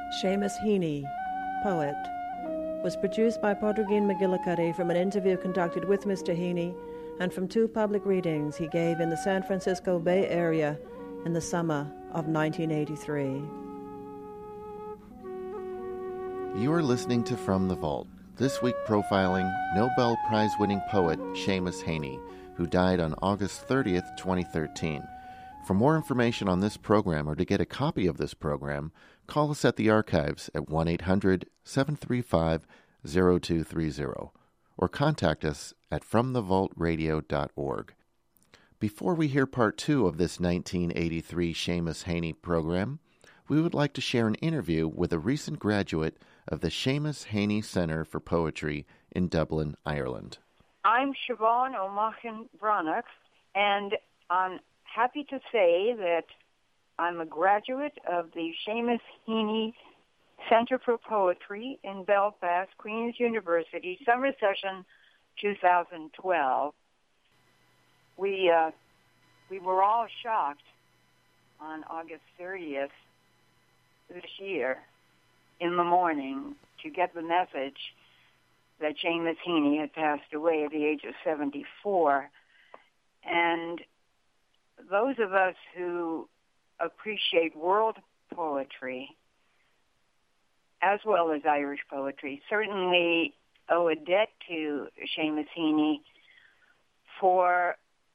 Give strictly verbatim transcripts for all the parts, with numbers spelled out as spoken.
Seamus Heaney, poet, was produced by Pádraig McGillicuddy from an interview conducted with Mister Heaney and from two public readings he gave in the San Francisco Bay Area in the summer of nineteen eighty-three. You are listening to From the Vault, this week profiling Nobel Prize-winning poet Seamus Heaney, who died on August thirtieth, twenty thirteen. For more information on this program or to get a copy of this program, call us at the archives at one eight hundred, seven three five, zero two three zero or contact us at from the vault radio dot org. Before we hear part two of this nineteen eighty-three Seamus Heaney program, we would like to share an interview with a recent graduate of the Seamus Heaney Centre for Poetry in Dublin, Ireland. I'm Siobhan O'Machan Brannock, and I'm happy to say that I'm a graduate of the Seamus Heaney Centre for Poetry in Belfast, Queen's University, summer session two thousand twelve. We uh, we were all shocked on August thirtieth this year in the morning to get the message that Seamus Heaney had passed away at the age of seventy-four. And those of us who appreciate world poetry, as well as Irish poetry, certainly owe a debt to Seamus Heaney for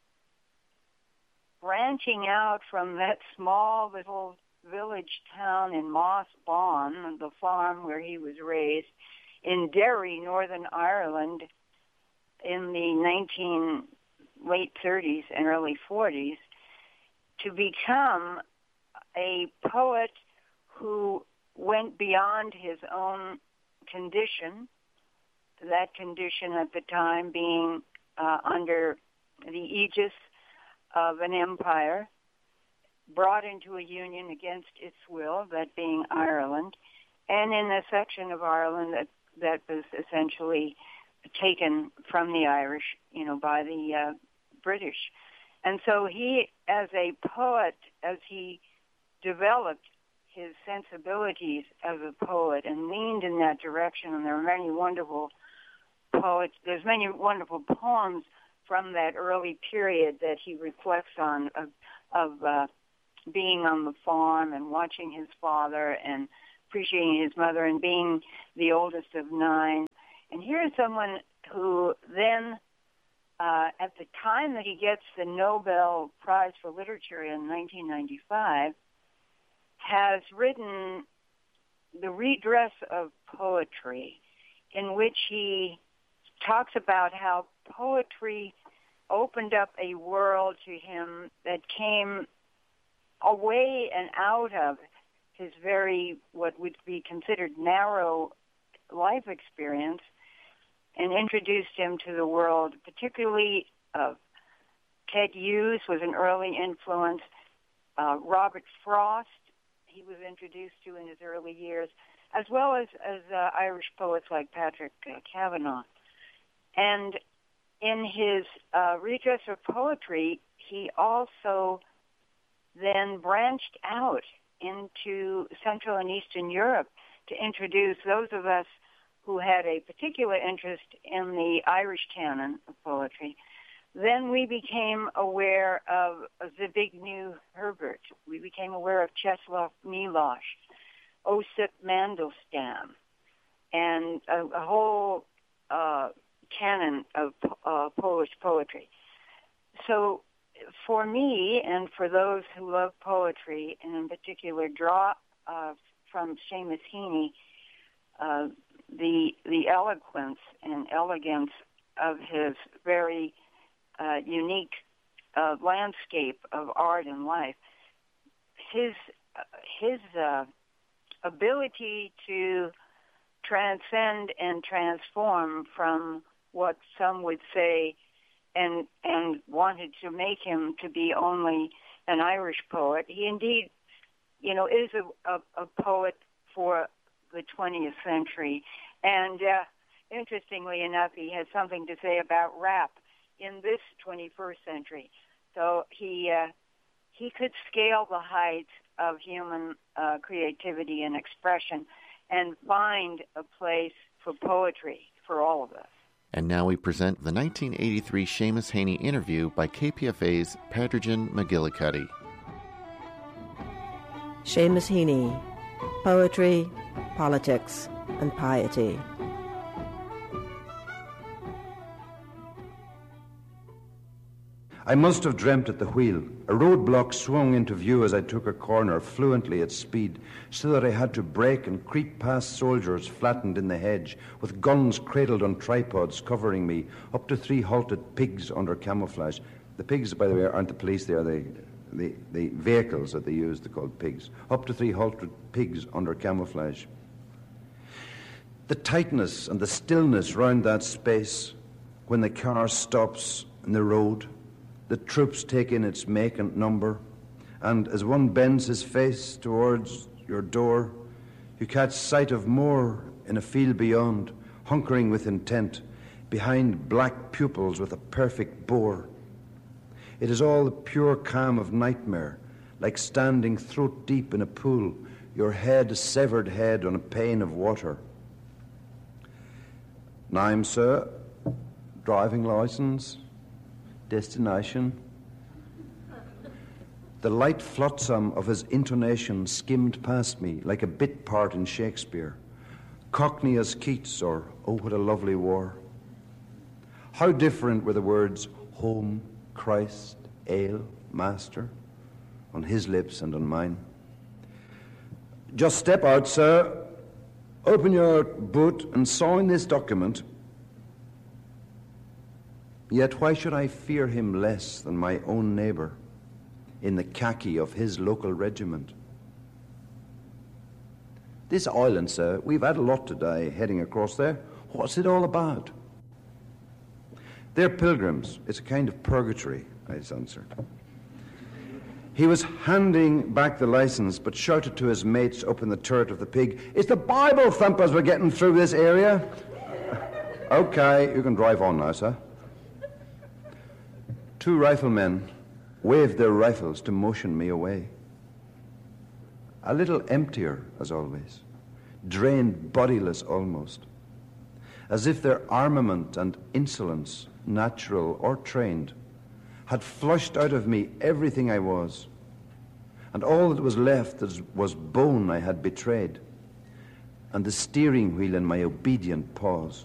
branching out from that small little village town in Moss Bawn, the farm where he was raised, in Derry, Northern Ireland, in the nineteen late thirties and early forties, to become a poet who went beyond his own condition, that condition at the time being uh, under the aegis of an empire, brought into a union against its will, that being Ireland, and in a section of Ireland that, that was essentially taken from the Irish, you know, by the uh, British. And so he, as a poet, as he developed his sensibilities as a poet and leaned in that direction, and there are many wonderful poets, there's many wonderful poems from that early period that he reflects on of, of uh, being on the farm and watching his father and appreciating his mother and being the oldest of nine. And here's someone who then, uh, at the time that he gets the Nobel Prize for Literature in nineteen ninety-five, has written The Redress of Poetry, in which he talks about how poetry opened up a world to him that came away and out of his very, what would be considered narrow life experience, and introduced him to the world, particularly of Ted Hughes was an early influence, uh, Robert Frost he was introduced to in his early years, as well as, as uh, Irish poets like Patrick uh, Kavanagh. And in his uh, Redress of Poetry, he also then branched out into Central and Eastern Europe to introduce those of us who had a particular interest in the Irish canon of poetry. Then we became aware of Zbigniew Herbert. We became aware of Czesław Miłosz, Osip Mandelstam, and a, a whole uh, canon of uh, Polish poetry. So for me and for those who love poetry, and in particular draw uh, from Seamus Heaney, uh, the the eloquence and elegance of his very uh, unique uh, landscape of art and life, his uh, his uh, ability to transcend and transform from what some would say and and wanted to make him to be only an Irish poet. He indeed, you know, is a, a, a poet for the twentieth century. And uh, interestingly enough, he has something to say about rap in this twenty-first century. So he uh, he could scale the heights of human uh, creativity and expression and find a place for poetry for all of us. And now we present the nineteen eighty-three Seamus Heaney interview by K P F A's Padraigin McGillicuddy. Seamus Heaney, Poetry, Politics, and Piety. I must have dreamt at the wheel. A roadblock swung into view as I took a corner fluently at speed, so that I had to brake and creep past soldiers flattened in the hedge, with guns cradled on tripods covering me, up to three halted pigs under camouflage. The pigs, by the way, aren't the police, they are the, the, the vehicles that they use, they're called pigs. Up to three halted pigs under camouflage. The tightness and the stillness round that space, when the car stops in the road, the troops take in its make and number, and as one bends his face towards your door, you catch sight of more in a field beyond, hunkering with intent, behind black pupils with a perfect bore. It is all the pure calm of nightmare, like standing throat deep in a pool, your head a severed head on a pane of water. Name, sir, driving license, destination. The light flotsam of his intonation skimmed past me like a bit part in Shakespeare, Cockney as Keats or Oh, What a Lovely War. How different were the words home, Christ, ale, master, on his lips and on mine. Just step out, sir, open your boot and sign this document. Yet why should I fear him less than my own neighbour in the khaki of his local regiment? This island, sir, we've had a lot today heading across there. What's it all about? They're pilgrims. It's a kind of purgatory, I answered. He was handing back the license, but shouted to his mates up in the turret of the pig, "It's the Bible thumpers we're getting through this area." Okay, you can drive on now, sir. Two riflemen waved their rifles to motion me away. A little emptier, as always, drained, bodiless almost, as if their armament and insolence, natural or trained, had flushed out of me everything I was, and all that was left was bone I had betrayed, and the steering wheel in my obedient paws.